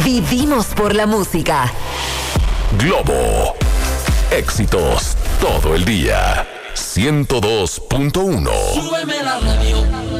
Vivimos por la música. Globo. Éxitos todo el día. 102.1. Súbeme la radio.